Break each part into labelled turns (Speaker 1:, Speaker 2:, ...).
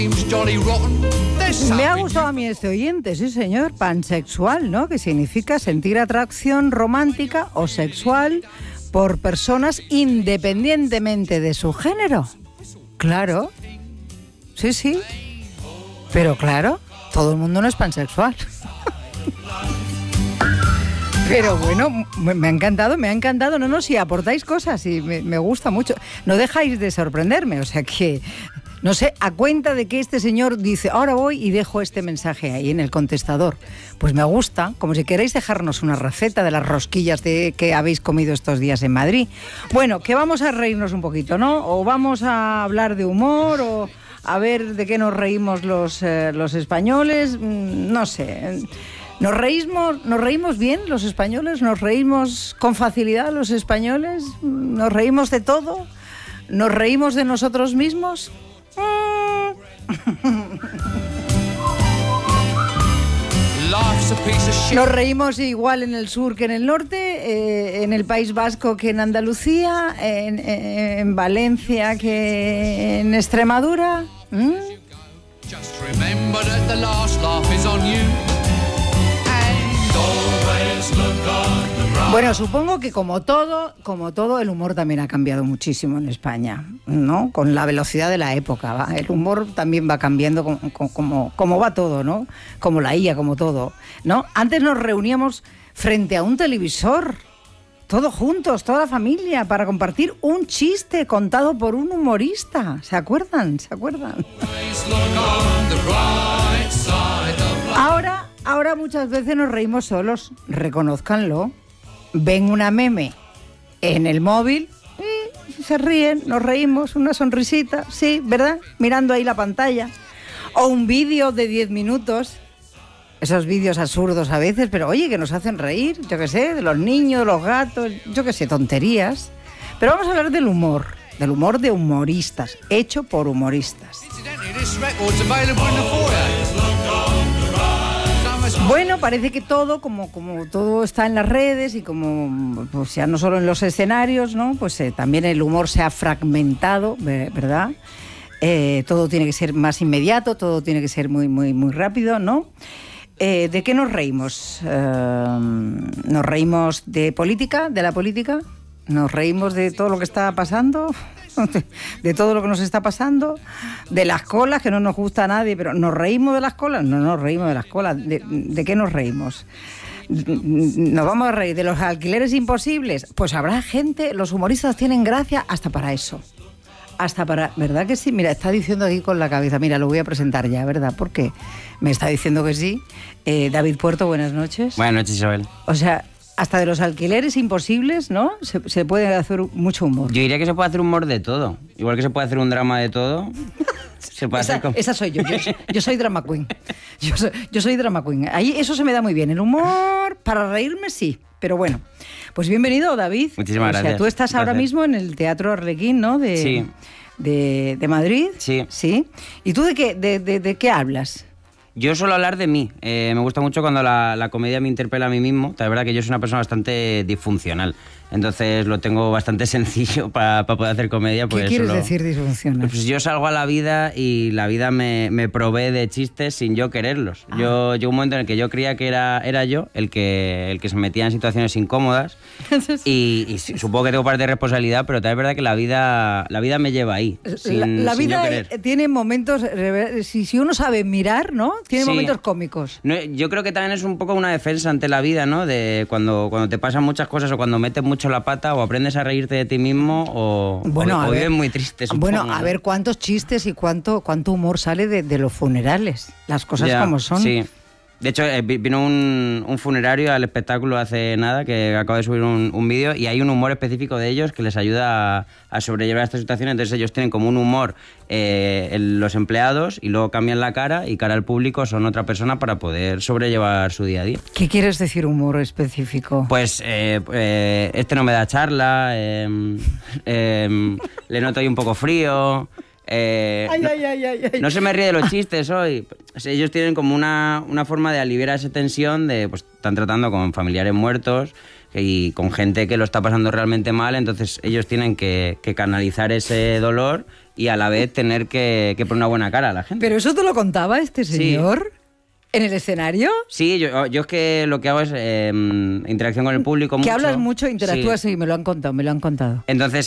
Speaker 1: Me ha gustado a mí este oyente, sí señor, pansexual, ¿no? Que significa sentir atracción romántica o sexual por personas independientemente de su género. Claro, sí, pero claro, todo el mundo no es pansexual. Pero bueno, me ha encantado, no, si aportáis cosas y me gusta mucho. No dejáis de sorprenderme, o sea que, no sé, a cuenta de que este señor dice, ahora voy y dejo este mensaje ahí en el contestador. Pues me gusta, como si queréis dejarnos una receta de las rosquillas que habéis comido estos días en Madrid. Bueno, que vamos a reírnos un poquito, ¿no? O vamos a hablar de humor, o a ver de qué nos reímos los españoles, no sé. ¿Nos reímos bien los españoles? ¿Nos reímos con facilidad los españoles? ¿Nos reímos de todo? ¿Nos reímos de nosotros mismos? Nos reímos igual en el sur que en el norte, en el País Vasco que en Andalucía, en Valencia que en Extremadura. Bueno, supongo que como todo, el humor también ha cambiado muchísimo en España, ¿no? Con la velocidad de la época, ¿va? El humor también va cambiando como va todo, ¿no? Como la IA, como todo, ¿no? Antes nos reuníamos frente a un televisor, todos juntos, toda la familia, para compartir un chiste contado por un humorista. ¿Se acuerdan? Ahora muchas veces nos reímos solos, reconózcanlo. Ven una meme en el móvil y se ríen, nos reímos, una sonrisita, sí, ¿verdad? Mirando ahí la pantalla. O un vídeo de 10 minutos, esos vídeos absurdos a veces, pero oye, que nos hacen reír, yo qué sé, de los niños, de los gatos, yo qué sé, tonterías. Pero vamos a hablar del humor de humoristas, hecho por humoristas. Bueno, parece que todo, como todo está en las redes y como pues ya no solo en los escenarios, ¿no? Pues también el humor se ha fragmentado, ¿verdad? Todo tiene que ser más inmediato, todo tiene que ser muy, muy, muy rápido, ¿no? ¿De qué nos reímos? ¿Nos reímos de política, de la política? ¿Nos reímos de todo lo que está pasando? ¿De todo lo que nos está pasando? ¿De las colas, que no nos gusta a nadie, pero nos reímos de las colas? No nos reímos de las colas. ¿De qué nos reímos? ¿Nos vamos a reír de los alquileres imposibles? Pues habrá gente, los humoristas tienen gracia hasta para eso. ¿Verdad que sí? Mira, está diciendo aquí con la cabeza, mira, lo voy a presentar ya, ¿verdad? Porque me está diciendo que sí. David Puerto, buenas noches.
Speaker 2: Buenas noches, Isabel.
Speaker 1: O sea, hasta de los alquileres imposibles, ¿no? Se puede hacer mucho humor.
Speaker 2: Yo diría que se puede hacer humor de todo. Igual que se puede hacer un drama de todo. Se puede
Speaker 1: esa soy yo. Yo soy drama queen. Yo soy drama queen. Ahí eso se me da muy bien. El humor, para reírme, sí. Pero bueno, pues bienvenido, David.
Speaker 2: Muchísimas gracias.
Speaker 1: O sea, tú estás ahora mismo en el Teatro Arlequín, ¿no?
Speaker 2: Sí.
Speaker 1: De Madrid.
Speaker 2: Sí.
Speaker 1: Sí. ¿Y tú de qué hablas?
Speaker 2: Yo suelo hablar de mí. Me gusta mucho cuando la comedia me interpela a mí mismo. La verdad que yo soy una persona bastante disfuncional. Entonces lo tengo bastante sencillo para poder hacer comedia.
Speaker 1: ¿Qué quieres decir disfuncional?
Speaker 2: Pues yo salgo a la vida y la vida me provee de chistes sin yo quererlos. Yo llegó un momento en el que yo creía que era yo el que se metía en situaciones incómodas. y supongo que tengo parte de responsabilidad, pero también es verdad que la vida me lleva ahí.
Speaker 1: La vida tiene momentos, si uno sabe mirar, ¿no? Tiene momentos cómicos.
Speaker 2: No, yo creo que también es un poco una defensa ante la vida, ¿no? De cuando te pasan muchas cosas o cuando metes mucho la pata o aprendes a reírte de ti mismo o vives muy triste, supongo.
Speaker 1: Bueno, a ver cuántos chistes y cuánto humor sale de los funerales. Las cosas como son.
Speaker 2: Sí. De hecho, vino un funerario al espectáculo hace nada, que acabo de subir un vídeo, y hay un humor específico de ellos que les ayuda a sobrellevar esta situación. Entonces ellos tienen como un humor los empleados y luego cambian la cara y cara al público son otra persona para poder sobrellevar su día a día.
Speaker 1: ¿Qué quieres decir humor específico?
Speaker 2: Pues este no me da charla, le noto ahí un poco frío... No se me ríe de los chistes hoy. Ellos tienen como una forma de aliviar esa tensión de, pues, están tratando con familiares muertos y con gente que lo está pasando realmente mal, entonces ellos tienen que canalizar ese dolor y a la vez tener que poner una buena cara a la gente.
Speaker 1: ¿Pero eso te lo contaba este señor? ¿En el escenario?
Speaker 2: Sí, yo es que lo que hago es interacción con el público mucho.
Speaker 1: Que hablas mucho, interactúas, sí, me lo han contado.
Speaker 2: Entonces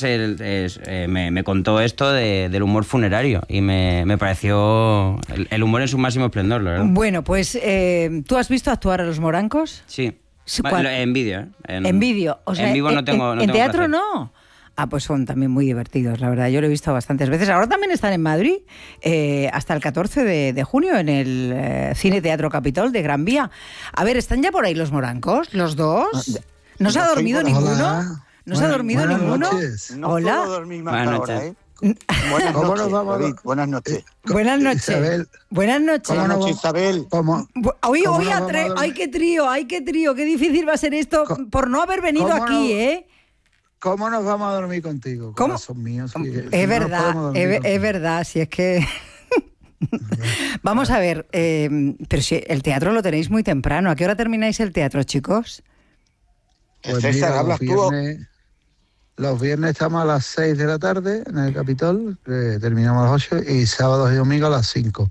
Speaker 2: me contó esto del humor funerario y me pareció el humor en su máximo esplendor, la verdad.
Speaker 1: Bueno, pues ¿tú has visto actuar a los Morancos?
Speaker 2: Sí. En vídeo, ¿eh?
Speaker 1: En vídeo. O sea,
Speaker 2: en vivo no tengo.
Speaker 1: En teatro no. Ah, pues son también muy divertidos, la verdad. Yo lo he visto bastantes veces. Ahora también están en Madrid, hasta el 14 de junio, en el Cine Teatro Capitol de Gran Vía. A ver, ¿están ya por ahí los Morancos, los dos? ¿No se ha dormido ninguno? ¿No se ha dormido ninguno? Hola.
Speaker 3: No puedo dormir más
Speaker 2: Buenas
Speaker 3: ahora,
Speaker 2: noches.
Speaker 3: Buenas noches, David. Buenas noches.
Speaker 1: Buenas noches.
Speaker 4: Isabel.
Speaker 1: Buenas noches.
Speaker 3: Buenas noches, Isabel.
Speaker 1: Ay, qué trío, qué difícil va a ser esto por no haber venido aquí, ¿eh?
Speaker 4: ¿Cómo nos vamos a dormir contigo, corazón mío?
Speaker 1: Es verdad, si es que... Vamos a ver, pero si el teatro lo tenéis muy temprano. ¿A qué hora termináis el teatro, chicos?
Speaker 4: Pues
Speaker 3: César,
Speaker 4: mira,
Speaker 3: hablas tú.
Speaker 4: Los viernes estamos a las 6 de la tarde en el Capitol, terminamos a las 8, y sábados y domingos a las 5.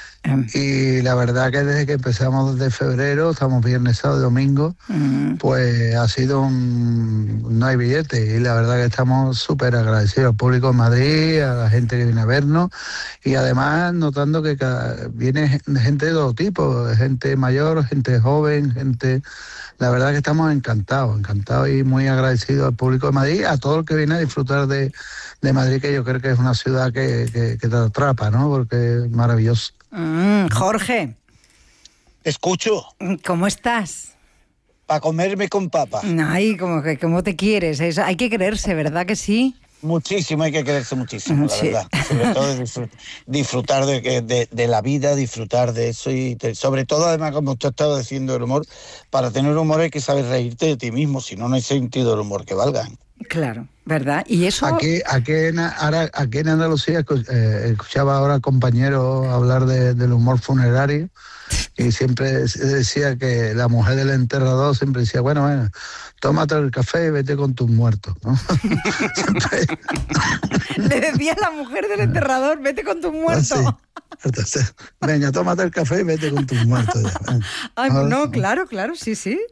Speaker 4: Y la verdad que desde que empezamos desde febrero, estamos viernes, sábado y domingo, pues ha sido no hay billete, y la verdad que estamos súper agradecidos al público de Madrid, a la gente que viene a vernos, y además notando que viene gente de todo tipo, gente mayor, gente joven, gente... La verdad que estamos encantados y muy agradecidos al público de Madrid, a todo el que viene a disfrutar de Madrid, que yo creo que es una ciudad que te atrapa, ¿no? Porque es maravilloso.
Speaker 1: Jorge.
Speaker 3: Escucho.
Speaker 1: ¿Cómo estás?
Speaker 3: Para comerme con papa.
Speaker 1: Ay, ¿cómo te quieres? Eso, hay que quererse, ¿verdad que sí?
Speaker 3: Muchísimo, hay que quererse muchísimo, la verdad. Sobre todo disfrutar de la vida, disfrutar de eso y sobre todo, además, como tú has estado diciendo, el humor. Para tener humor hay que saber reírte de ti mismo, si no, no hay sentido del humor que valga.
Speaker 1: Claro, ¿verdad? Y eso...
Speaker 4: Aquí en Andalucía escuchaba ahora al compañero hablar del humor funerario, y siempre decía que la mujer del enterrador siempre decía, bueno, tómate el café y vete con tus muertos, ¿no? Siempre...
Speaker 1: Le decía a la mujer del enterrador, vete con tus muertos.
Speaker 4: Sí. Entonces, venga, tómate el café y vete con tus muertos.
Speaker 1: Ay, no, claro, sí.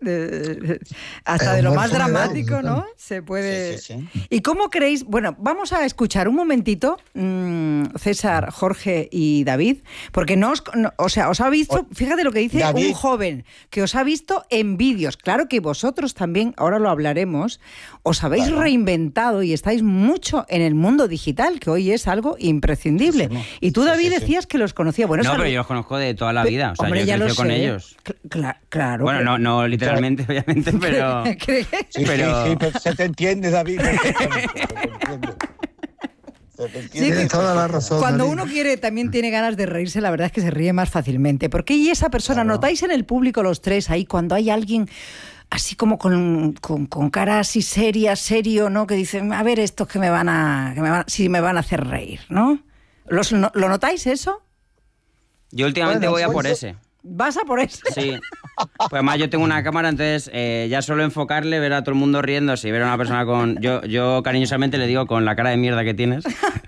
Speaker 1: Hasta de lo más dramático, ¿no? Se puede...
Speaker 3: Sí.
Speaker 1: ¿Y cómo creéis? Bueno, vamos a escuchar un momentito, César, Jorge y David, porque os ha visto, fíjate lo que dice David, un joven, que os ha visto en vídeos. Claro que vosotros también, ahora lo hablaremos, os habéis reinventado y estáis mucho en el mundo digital, que hoy es algo imprescindible. Y tú, David, decías que los conocía. Bueno,
Speaker 2: pero yo los conozco de toda la vida. O sea,
Speaker 1: hombre,
Speaker 2: yo he crecido con ellos.
Speaker 1: Claro.
Speaker 2: Bueno, no literalmente, obviamente, pero...
Speaker 3: Sí, pero se te entiende, David.
Speaker 4: Tienes toda la razón.
Speaker 1: Cuando
Speaker 4: David.
Speaker 1: uno también tiene ganas de reírse, la verdad es que se ríe más fácilmente. Porque y esa persona, notáis en el público los tres ahí, cuando hay alguien así como con cara así serio, ¿no? Que dicen, a ver, estos que me van a hacer reír, ¿no? ¿Lo notáis eso?
Speaker 2: Yo últimamente voy a por ese.
Speaker 1: ¿Vas a por ese?
Speaker 2: Sí. Pues además yo tengo una cámara, entonces ya solo enfocarle, ver a todo el mundo riéndose y ver a una persona con... Yo cariñosamente le digo con la cara de mierda que tienes.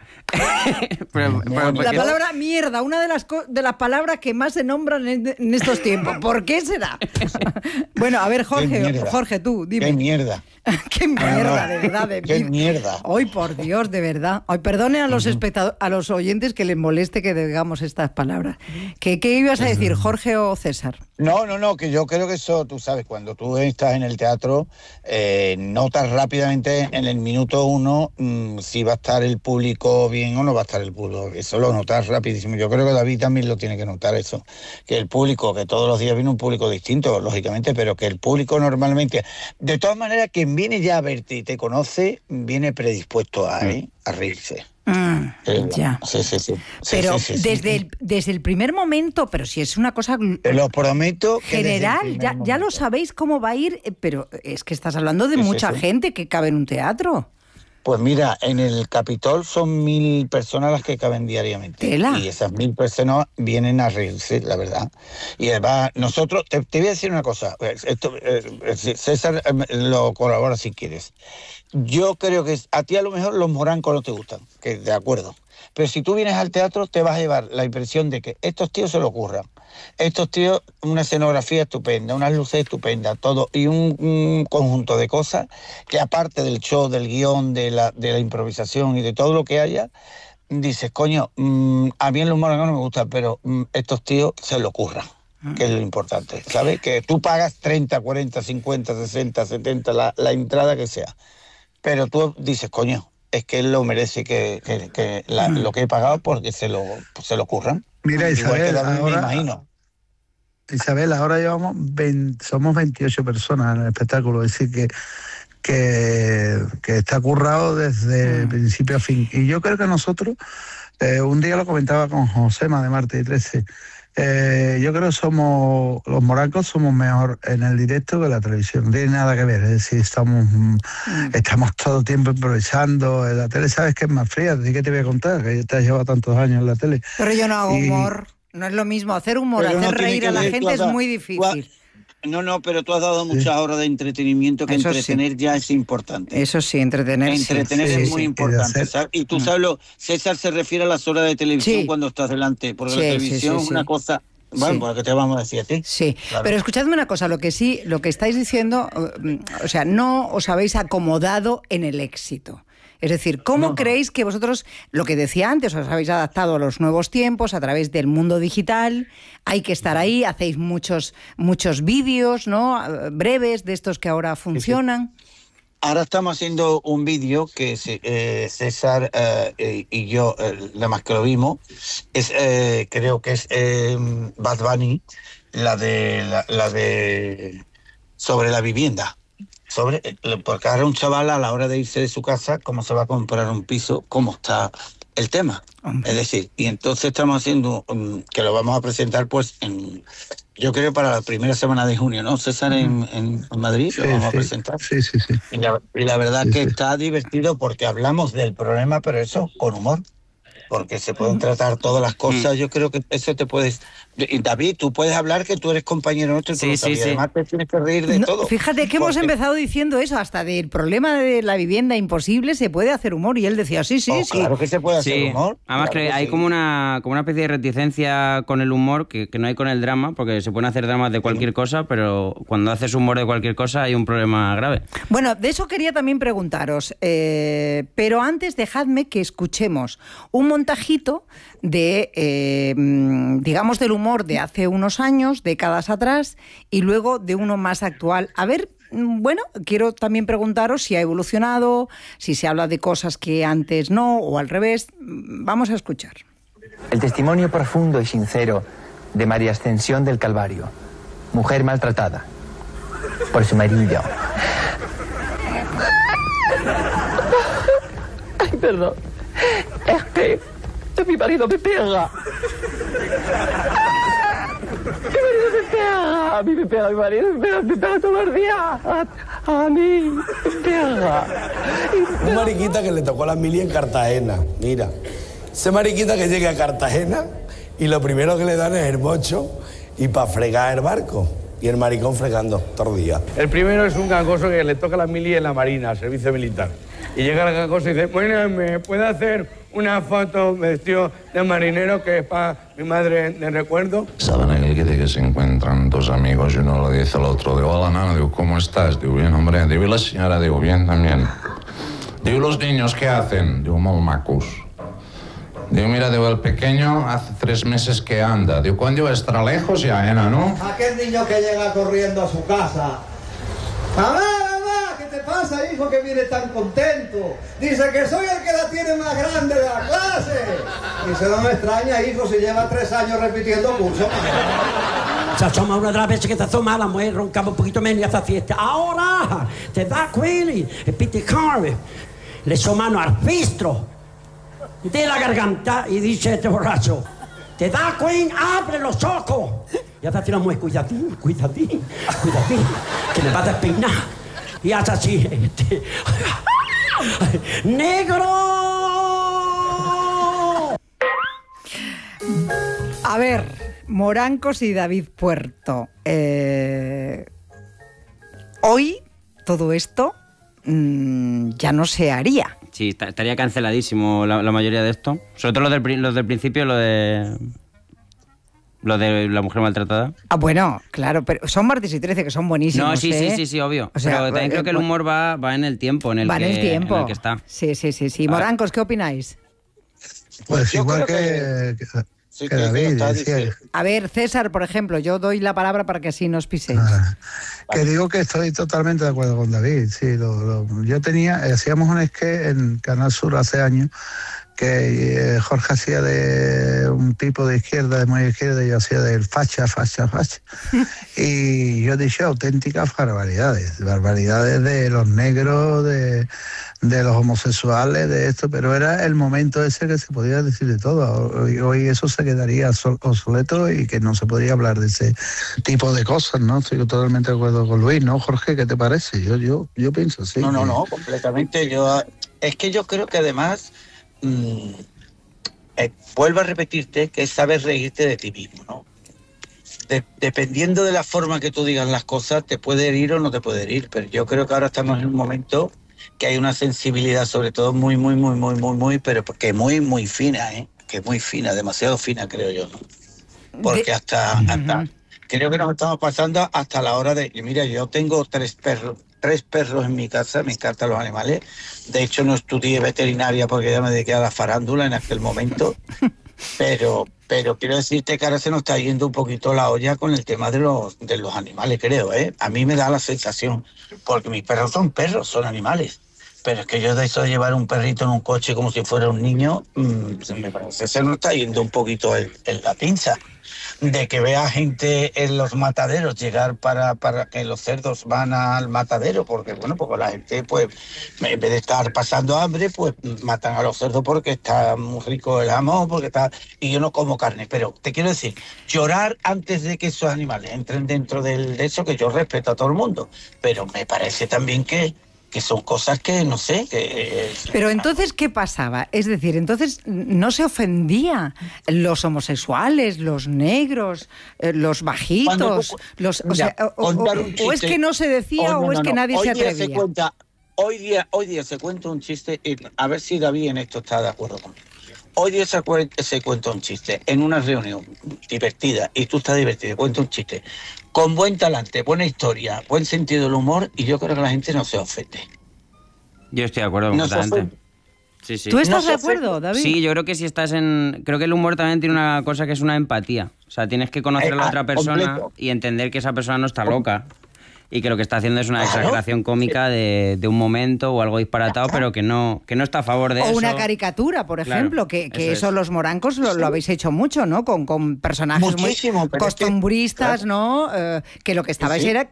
Speaker 1: La palabra mierda, una de las palabras que más se nombran en estos tiempos. ¿Por qué será? Bueno, a ver, Jorge, tú, dime.
Speaker 3: ¡Qué mierda!
Speaker 1: ¡Qué mierda, de verdad!
Speaker 3: ¡Qué mierda!
Speaker 1: Ay, por Dios, de verdad. Ay, perdonen a los a los oyentes que les moleste que digamos estas palabras. ¿Qué ibas a decir, Jorge o César?
Speaker 3: No, que yo creo que eso, tú sabes, cuando tú estás en el teatro, notas rápidamente en el minuto 1 si va a estar el público bien o no va a estar el público. Eso lo notas rapidísimo. Yo creo que David también lo tiene que notar eso. Que el público, que todos los días viene un público distinto, lógicamente, pero que el público normalmente, de todas maneras, quien viene ya a verte y te conoce, viene predispuesto a reírse.
Speaker 1: Ya.
Speaker 3: Sí.
Speaker 1: Pero
Speaker 3: sí.
Speaker 1: desde el primer momento, pero si es una cosa
Speaker 3: Te lo prometo que
Speaker 1: general, ya lo sabéis cómo va a ir, pero es que estás hablando de mucha gente que cabe en un teatro.
Speaker 3: Pues mira, en el Capitol son 1.000 personas las que caben diariamente.
Speaker 1: ¿Tela?
Speaker 3: Y esas 1.000 personas vienen a reírse, la verdad. Y además, nosotros, te voy a decir una cosa, César lo colabora si quieres. Yo creo que a ti a lo mejor los morancos no te gustan, que de acuerdo. Pero si tú vienes al teatro, te vas a llevar la impresión de que estos tíos se lo ocurran. Estos tíos, una escenografía estupenda, unas luces estupendas, todo, y un conjunto de cosas que aparte del show, del guión, de la improvisación y de todo lo que haya, dices, coño, a mí el humor no me gusta, pero estos tíos se lo ocurran, que es lo importante, ¿sabes? Que tú pagas 30, 40, 50, 60, 70, la entrada que sea, pero tú dices, coño, es que él lo merece lo que he pagado porque se lo ocurran.
Speaker 4: Mira, Isabel,
Speaker 3: me imagino.
Speaker 4: Isabel, ahora somos 28 personas en el espectáculo, es decir que está currado desde principio a fin. Y yo creo que nosotros, un día lo comentaba con Josema de Martes y 13, yo creo que los morancos somos mejor en el directo que en la televisión, no tiene nada que ver, es decir, estamos todo el tiempo improvisando, en la tele sabes que es más fría, ¿de qué te voy a contar? Que te has llevado tantos años en la tele.
Speaker 1: Pero yo no hago humor, no es lo mismo, hacer humor, hacer reír a la gente es muy difícil.
Speaker 3: No, pero tú has dado muchas horas de entretenimiento, que eso entretener ya es importante.
Speaker 1: Eso sí, entretener
Speaker 3: es muy importante, ¿sabes? Y tú sabes, César se refiere a las horas de televisión cuando estás delante, porque la televisión es una cosa... Bueno, porque te vamos a decir a ti.
Speaker 1: Sí, claro. Pero escuchadme una cosa, lo que estáis diciendo, o sea, no os habéis acomodado en el éxito. Es decir, ¿cómo creéis que vosotros, lo que decía antes, os habéis adaptado a los nuevos tiempos a través del mundo digital? Hay que estar ahí, hacéis muchos vídeos, ¿no? Breves, de estos que ahora funcionan.
Speaker 3: Sí. Ahora estamos haciendo un vídeo que César y yo, nada más que lo vimos, creo que es Bad Bunny, la de sobre la vivienda. Porque ahora un chaval a la hora de irse de su casa, cómo se va a comprar un piso, cómo está el tema. Es decir, y entonces estamos haciendo, que lo vamos a presentar pues yo creo para la primera semana de junio, ¿no, César? En Madrid lo vamos a presentar.
Speaker 4: Sí.
Speaker 3: Y la verdad que está divertido porque hablamos del problema, pero eso con humor. Porque se pueden tratar todas las cosas. Yo creo que eso te puedes... David, tú puedes hablar, que tú eres compañero nuestro. Sí. Además te tienes que reír de todo.
Speaker 1: Fíjate que hemos empezado diciendo eso, hasta del problema de la vivienda imposible se puede hacer humor. Y él decía, sí.
Speaker 3: Claro que se puede hacer humor.
Speaker 2: Además
Speaker 3: claro
Speaker 2: que hay como una especie de reticencia con el humor que no hay con el drama, porque se pueden hacer dramas de cualquier cosa, pero cuando haces humor de cualquier cosa hay un problema grave.
Speaker 1: Bueno, de eso quería también preguntaros, pero antes dejadme que escuchemos un montajito de, digamos, del humor de hace unos años, décadas atrás, y luego de uno más actual. A ver, bueno, quiero también preguntaros si ha evolucionado, si se habla de cosas que antes no, o al revés. Vamos a escuchar.
Speaker 5: El testimonio profundo y sincero de María Ascensión del Calvario, mujer maltratada por su marido. Ay, perdón. Es que mi marido me pega. A mí me pega mi marido, me pega todos los días. A mí me pega.
Speaker 6: Un mariquita que le tocó a la mili en Cartagena. Mira, ese mariquita que llega a Cartagena y lo primero que le dan es el mocho y para fregar el barco. Y el maricón fregando todo el día.
Speaker 7: El primero es un gangoso que le toca a la mili en la Marina, servicio militar. Y llega el gangoso y dice, bueno, ¿me puede hacer una foto vestido de marinero que es para mi madre de recuerdo?
Speaker 8: ¿Saben aquel que dice que se encuentran dos amigos y uno le dice al otro, digo, hola, nana, digo, ¿cómo estás? Digo, bien, hombre. Digo, y la señora, digo, bien también. Digo, ¿y los niños qué hacen? Digo, molt macos. Digo, mira, digo, el pequeño hace 3 meses que anda. Digo, ¿cuándo estará lejos ya, ¿no?
Speaker 9: Aquel niño que llega corriendo a su casa. ¡Mamá! ¿Qué te pasa, hijo, que viene tan contento? Dice que soy el que la tiene más grande de la clase. Dice, no me extraña, hijo, si lleva 3 años repitiendo curso.
Speaker 10: Se asoma una de las veces que te asoma, la mujer roncaba un poquito menos y hace fiesta. Ahora te da quelli e piti carne. Le somano al fistro de la garganta y dice este borracho, te da Queen, abre los ojos. Y hace la mujer, cuidadín, que me va a despeinar. Y hace así, ¡negro!
Speaker 1: A ver, Morancos y David Puerto. Hoy todo esto ya no se haría.
Speaker 2: Sí, estaría canceladísimo la mayoría de esto. Sobre todo los del principio, lo de la mujer maltratada.
Speaker 1: Ah, bueno, claro, pero son martes y 13 que son buenísimos.
Speaker 2: No, sí, obvio.
Speaker 1: O sea,
Speaker 2: pero también creo que el humor va en el tiempo en el que está.
Speaker 1: Sí. Morancos, ¿qué opináis?
Speaker 4: Pues igual que David decía.
Speaker 1: A ver, César, por ejemplo, yo doy la palabra para que así nos piséis.
Speaker 4: Que digo que estoy totalmente de acuerdo con David. Sí, yo hacíamos un sketch en Canal Sur hace años que Jorge hacía de un tipo de izquierda, de muy izquierda, y yo hacía del facha. Y yo dije auténticas barbaridades de los negros, de los homosexuales, de esto, pero era el momento ese que se podía decir de todo. Hoy eso se quedaría obsoleto y que no se podría hablar de ese tipo de cosas, ¿no? Estoy totalmente de acuerdo con Luis, ¿no, Jorge? ¿Qué te parece? Yo pienso así.
Speaker 3: No, completamente. Es que yo creo que además... vuelvo a repetirte que es saber reírte de ti mismo, ¿no? Dependiendo de la forma que tú digas las cosas, te puede herir o no te puede herir, pero yo creo que ahora estamos en un momento que hay una sensibilidad, sobre todo muy, pero que muy fina, que muy fina, demasiado fina, creo yo, ¿no? Porque hasta creo que nos estamos pasando hasta la hora de... Mira, yo tengo 3 perros en mi casa, me encantan los animales. De hecho, no estudié veterinaria porque ya me dediqué a la farándula en aquel momento. Pero quiero decirte que ahora se nos está yendo un poquito la olla con el tema de los animales, creo, ¿eh? A mí me da la sensación, porque mis perros, son animales. Pero es que yo de eso de llevar un perrito en un coche como si fuera un niño, me parece que se nos está yendo un poquito la pinza. De que vea gente en los mataderos llegar para que los cerdos van al matadero, porque la gente, pues, en vez de estar pasando hambre, pues matan a los cerdos porque está muy rico el jamón, y yo no como carne. Pero te quiero decir, llorar antes de que esos animales entren dentro de eso, que yo respeto a todo el mundo, pero me parece también que son cosas que, no sé, que...
Speaker 1: Pero entonces, ¿qué pasaba? Es decir, entonces no se ofendía los homosexuales, los negros, los bajitos, o es que no se decía o es que nadie se atrevía.
Speaker 3: Hoy día se cuenta un chiste, a ver si David en esto está de acuerdo conmigo. Hoy día se cuenta un chiste en una reunión divertida, y tú estás divertido, cuenta un chiste con buen talante, buena historia, buen sentido del humor, y yo creo que la gente no se ofende.
Speaker 2: Yo estoy de acuerdo completamente. Sí.
Speaker 1: ¿Tú estás de acuerdo, David?
Speaker 2: Sí, yo creo que si estás creo que el humor también tiene una cosa que es una empatía. O sea, tienes que conocer a la otra persona completo. Y entender que esa persona no está loca. Y que lo que está haciendo es una exageración cómica de un momento o algo disparatado, pero que no está a favor de eso.
Speaker 1: O una caricatura, por ejemplo, que eso los morancos lo habéis hecho mucho, ¿no? Con personajes muy costumbristas, ¿no? Que lo que estabais era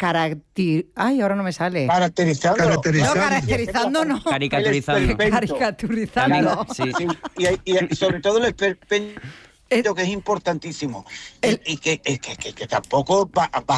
Speaker 1: ay, ahora no me sale.
Speaker 3: Caracterizando.
Speaker 1: No, caracterizando no. Caricaturizando.
Speaker 2: Sí.
Speaker 3: Y sobre todo el esperpento, que es importantísimo, y que tampoco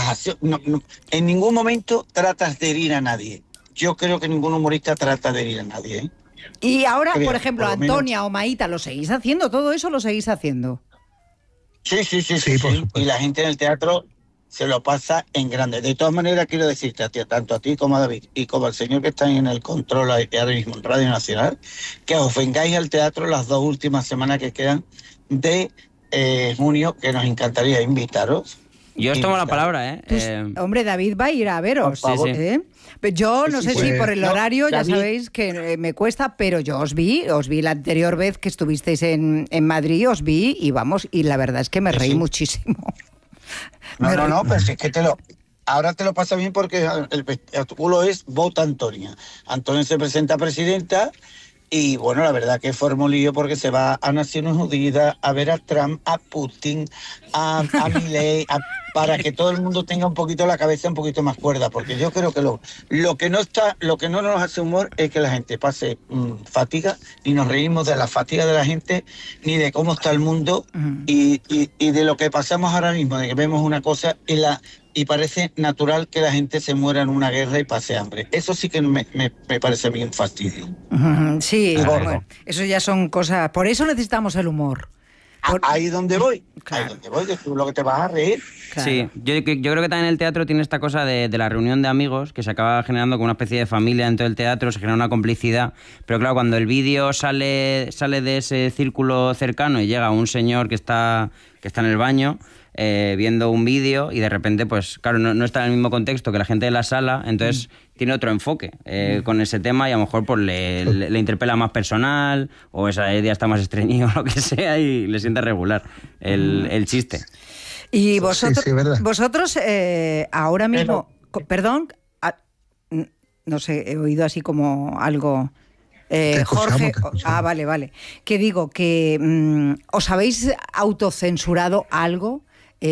Speaker 3: en ningún momento tratas de herir a nadie. Yo creo que ningún humorista trata de herir a nadie, ¿eh?
Speaker 1: Y ahora, por ejemplo, Antonia o Maíta, ¿lo seguís haciendo? ¿Todo eso lo seguís haciendo?
Speaker 3: Sí. Y la gente en el teatro se lo pasa en grande. De todas maneras, quiero decirte tanto a ti como a David y como al señor que está en el control ahora mismo en Radio Nacional, que os vengáis al teatro las 2 últimas semanas que quedan de junio, que nos encantaría invitaros.
Speaker 2: Yo os tomo la palabra, ¿eh?
Speaker 1: Pues, hombre, David va a ir a veros.
Speaker 2: Sí.
Speaker 1: Pero yo no sé si por el horario, ya sabéis que me cuesta, pero yo os vi la anterior vez que estuvisteis en Madrid, os vi y la verdad es que me reí muchísimo.
Speaker 3: No, pero si es que ahora te lo pasa bien porque el espectáculo es Vota Antonia. Antonia se presenta presidenta. Y bueno, la verdad que fue un lío porque se va a Naciones Unidas a ver a Trump, a Putin, a Milei, para que todo el mundo tenga un poquito la cabeza un poquito más cuerda, porque yo creo que lo que no nos hace humor es que la gente pase fatiga, ni nos reímos de la fatiga de la gente, ni de cómo está el mundo, y de lo que pasamos ahora mismo, de que vemos una cosa y parece natural que la gente se muera en una guerra y pase hambre. Eso sí que me parece a mí un fastidio.
Speaker 1: Sí, bueno, eso ya son cosas... Por eso necesitamos el humor.
Speaker 3: Ahí es donde voy.
Speaker 1: Claro.
Speaker 3: Ahí es donde voy, que tú lo que te vas a reír.
Speaker 1: Claro.
Speaker 2: Sí, yo creo que también el teatro tiene esta cosa de la reunión de amigos, que se acaba generando como una especie de familia dentro del teatro, se genera una complicidad, pero claro, cuando el vídeo sale de ese círculo cercano y llega un señor que está en el baño viendo un vídeo y de repente, pues claro, no está en el mismo contexto que la gente de la sala, entonces tiene otro enfoque con ese tema y a lo mejor pues le interpela más personal o esa día está más estreñido o lo que sea y le sienta regular el chiste.
Speaker 1: Y vosotros,
Speaker 4: Sí, verdad.
Speaker 1: vosotros ahora mismo, perdón, no sé, he oído así como algo... Jorge, vale. Que digo que ¿os habéis autocensurado algo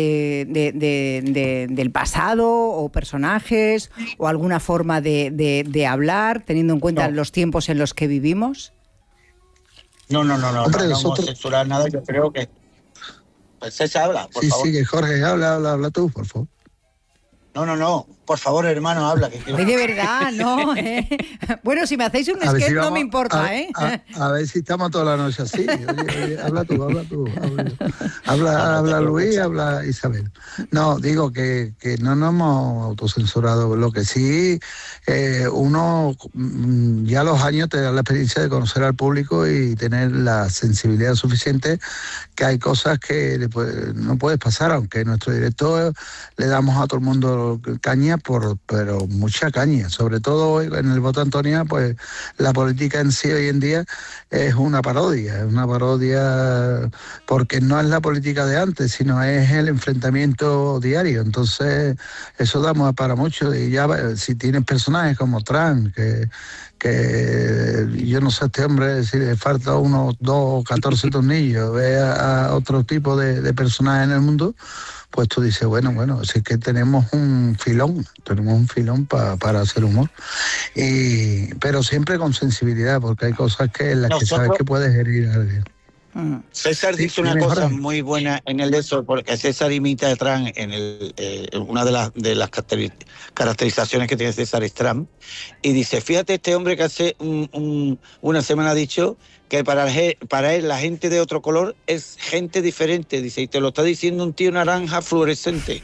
Speaker 1: del pasado o personajes o alguna forma de hablar, teniendo en cuenta los tiempos en los que vivimos?
Speaker 3: No,
Speaker 4: Hombre,
Speaker 3: no vamos
Speaker 4: nosotros-
Speaker 3: a censurar nada, yo creo que... Pues César, habla, por favor.
Speaker 4: Sí, que Jorge, habla tú, por favor.
Speaker 3: No, por favor, hermano, habla. Que quiero...
Speaker 1: Ay, de verdad, no. Bueno, si me hacéis un
Speaker 4: A ver
Speaker 1: sketch
Speaker 4: si
Speaker 1: no
Speaker 4: vamos
Speaker 1: me importa, ¿eh?
Speaker 4: A ver si estamos toda la noche así. Oye, habla tú. Habla Luis, habla Isabel. No, digo que no nos hemos autocensurado. Lo que sí, uno ya a los años te da la experiencia de conocer al público y tener la sensibilidad suficiente, que hay cosas que no puedes pasar, aunque en nuestro directo le damos a todo el mundo caña, pero mucha caña. Sobre todo en el voto Antonia, pues la política en sí hoy en día es una parodia porque no es la política de antes, sino es el enfrentamiento diario. Entonces eso da para mucho. Y ya si tienes personajes como Trump, que yo no sé, este hombre, si le falta unos 2 o 14 tornillos, ve a otro tipo de personajes en el mundo, pues tú dices, bueno, si es que tenemos un filón para hacer humor. Pero siempre con sensibilidad, porque hay cosas en las que sabes que puedes herir a alguien.
Speaker 3: César
Speaker 4: Sí,
Speaker 3: dice una
Speaker 4: dime,
Speaker 3: cosa
Speaker 4: Jorge.
Speaker 3: muy buena en el de eso, porque César imita a Trump en una de las caracterizaciones que tiene César es Trump, y dice, fíjate, este hombre que hace una semana ha dicho que para él la gente de otro color es gente diferente, dice, y te lo está diciendo un tío naranja fluorescente.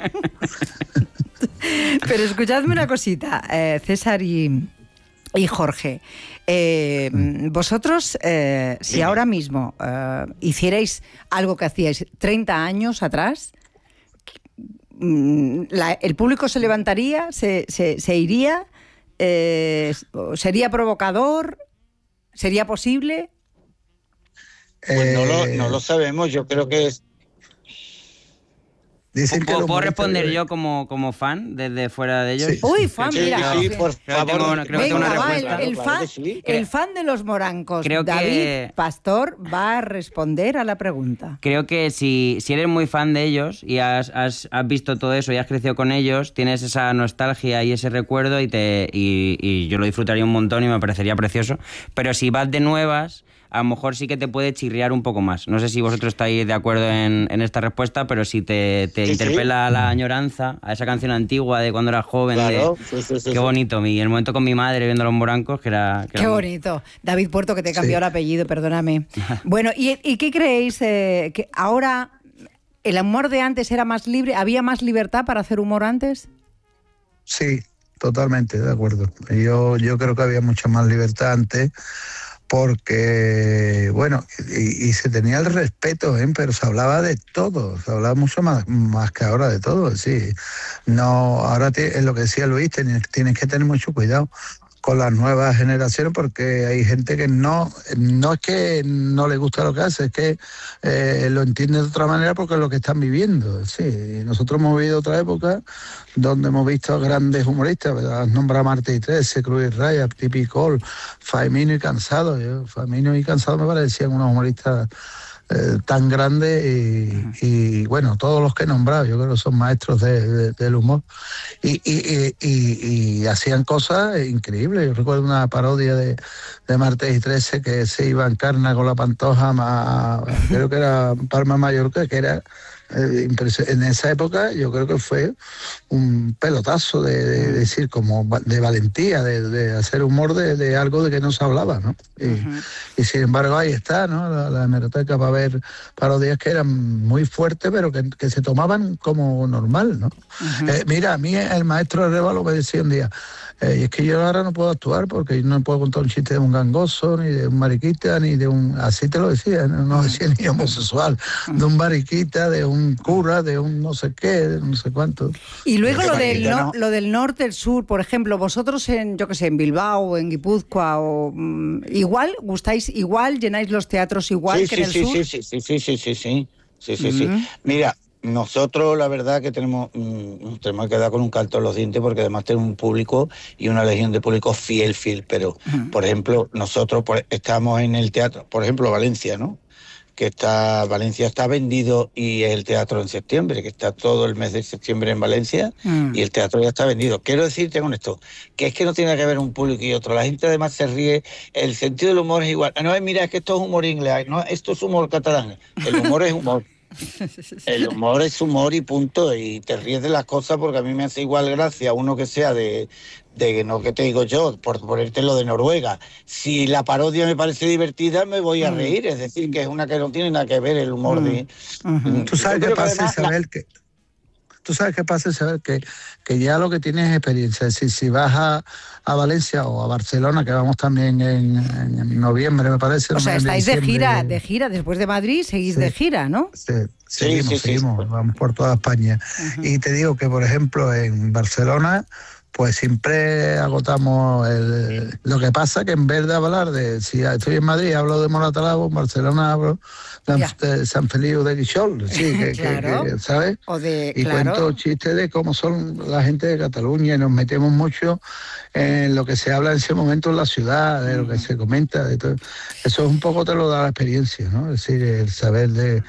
Speaker 1: Pero escuchadme una cosita, César y Jorge. Vosotros, si ahora mismo hicierais algo que hacíais 30 años atrás, el público se levantaría, se iría, sería provocador, sería posible.
Speaker 3: Pues no lo sabemos, yo creo que es...
Speaker 4: Dicen que
Speaker 2: ¿Puedo responder yo como fan desde fuera de ellos?
Speaker 4: Sí.
Speaker 1: Uy, fan,
Speaker 3: Sí,
Speaker 1: mira.
Speaker 3: sí, por favor.
Speaker 2: Creo que tengo una
Speaker 1: Venga, va,
Speaker 2: respuesta.
Speaker 3: Claro que sí.
Speaker 1: el fan de los morancos,
Speaker 2: Creo que-
Speaker 1: David Pastor, va a responder a la pregunta.
Speaker 2: Creo que si eres muy fan de ellos y has visto todo eso y has crecido con ellos, tienes esa nostalgia y ese recuerdo y yo lo disfrutaría un montón y me parecería precioso. Pero si vas de nuevas, a lo mejor sí que te puede chirriar un poco más. No sé si vosotros estáis de acuerdo en esta respuesta, pero si te interpela la añoranza a esa canción antigua de cuando eras joven,
Speaker 3: Claro,
Speaker 2: qué bonito. Y el momento con mi madre viendo los morancos, que era
Speaker 1: Qué bonito. David Puerto, que te cambió el apellido, perdóname. Bueno, ¿y qué creéis? Que ahora el humor de antes era más libre, ¿había más libertad para hacer humor antes?
Speaker 4: Sí, totalmente, de acuerdo. Yo creo que había mucha más libertad antes, porque, bueno, y se tenía el respeto, pero se hablaba de todo, se hablaba mucho más que ahora de todo, sí. No, ahora es lo que decía Luis, tienes que tener mucho cuidado con las nuevas generaciones, porque hay gente que no es que no le gusta lo que hace, es que lo entiende de otra manera porque es lo que están viviendo. Sí, nosotros hemos vivido otra época donde hemos visto a grandes humoristas, ¿verdad? Has nombrado a Martí y Trece, Cruz y Raya, Tipi Cole, Faimino y Cansado. Faimino y Cansado me parecían unos humoristas tan grandes y bueno, todos los que he nombrado, yo creo que son maestros del humor y hacían cosas increíbles. Yo recuerdo una parodia de Martes y Trece que se iba en carna con la Pantoja, creo que era Palma Mallorca, que era En esa época yo creo que fue un pelotazo de decir, como de valentía, de hacer humor de algo de que no se hablaba, ¿no? Y sin embargo ahí está, ¿no? La hemeroteca para ver parodias que eran muy fuertes, pero que se tomaban como normal, ¿no? Mira, a mí el maestro Arévalo me decía un día, y es que yo ahora no puedo actuar porque no puedo contar un chiste de un gangoso, ni de un mariquita, ni de un... Así te lo decía, no decía ni homosexual, de un mariquita, de un cura, de un no sé qué, de no sé cuánto.
Speaker 1: Y luego lo del norte, el sur, por ejemplo, vosotros en, yo qué sé, en Bilbao, en Guipúzcoa, o igual, gustáis igual, llenáis los teatros igual que en el sur.
Speaker 3: Sí. Mira, nosotros la verdad que tenemos que dar con un canto en los dientes, porque además tenemos un público y una legión de público fiel, pero por ejemplo, nosotros estamos en el teatro, por ejemplo, Valencia, ¿no? Valencia está vendido y es el teatro en septiembre, que está todo el mes de septiembre en Valencia y el teatro ya está vendido. Quiero decirte con esto, que es que no tiene que ver un público y otro. La gente además se ríe, el sentido del humor es igual. No, mira, es que esto es humor inglés, no, esto es humor catalán. El humor es humor. El humor es humor y punto, y te ríes de las cosas, porque a mí me hace igual gracia uno que sea de no, que te digo yo, por ponerte lo de Noruega. Si la parodia me parece divertida, me voy a reír, es decir, que es una que no tiene nada que ver el humor de...
Speaker 4: ¿Tú sabes qué pasa, Isabel? Tú sabes qué pasa, Isabel, que ya lo que tienes es experiencia. Es decir, si vas a Valencia o a Barcelona, que vamos también en noviembre, me parece.
Speaker 1: O sea, estáis de gira, después de Madrid seguís de gira, ¿no?
Speaker 4: Seguimos, vamos por toda España. Y te digo que, por ejemplo, en Barcelona, pues siempre agotamos lo que pasa que en vez de hablar si estoy en Madrid hablo de Moratalabo, en Barcelona hablo de San Feliu de Guixol, claro. ¿Sabes? Cuento chistes de cómo son la gente de Cataluña, y nos metemos mucho en lo que se habla en ese momento en la ciudad, de lo que se comenta, de todo. Eso es un poco, te lo da la experiencia, ¿no? Es decir, el saber de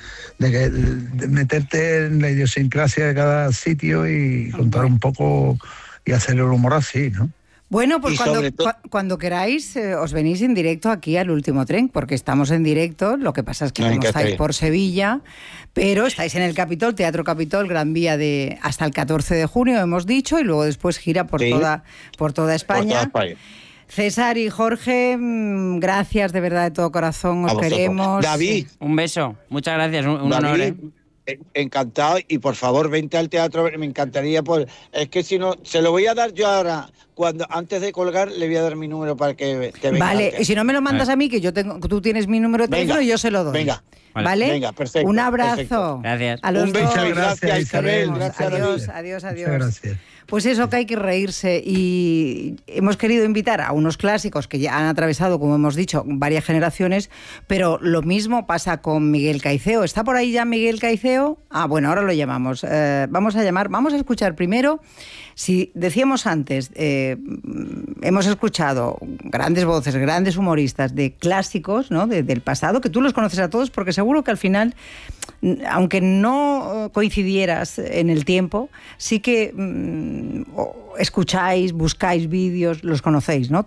Speaker 4: meterte en la idiosincrasia de cada sitio y contar un poco y hacer el humor así, ¿no?
Speaker 1: Bueno, pues cuando queráis os venís en directo aquí al Último Tren, porque estamos en directo, lo que pasa es que como estáis por Sevilla, pero estáis en el Capitol, Teatro Capitol, Gran Vía hasta el 14 de junio, hemos dicho, y luego después gira por toda España. César y Jorge, gracias de verdad de todo corazón, os queremos.
Speaker 3: David,
Speaker 2: un beso, muchas gracias, un honor.
Speaker 3: Encantado, y por favor vente al teatro, me encantaría, es que si no, se lo voy a dar yo ahora, antes de colgar le voy a dar mi número para que te venga.
Speaker 1: Vale, y si no me lo mandas a mí, que tú tienes mi número de teléfono y yo se lo doy.
Speaker 3: Venga.
Speaker 1: ¿Vale?
Speaker 3: Venga, perfecto.
Speaker 1: Un abrazo.
Speaker 2: Perfecto. Gracias.
Speaker 1: A los
Speaker 3: un beso
Speaker 1: dos.
Speaker 3: y gracias, Isabel. Gracias,
Speaker 1: adiós.
Speaker 4: Gracias.
Speaker 1: Pues eso, que hay que reírse, y hemos querido invitar a unos clásicos que ya han atravesado, como hemos dicho, varias generaciones, pero lo mismo pasa con Miguel Caiceo. ¿Está por ahí ya Miguel Caiceo? Bueno, ahora lo llamamos. Vamos a escuchar primero, si decíamos antes, hemos escuchado grandes voces, grandes humoristas de clásicos, ¿no? Del pasado, que tú los conoces a todos, porque seguro que al final, aunque no coincidieras en el tiempo, sí que escucháis, buscáis vídeos, los conocéis, ¿no?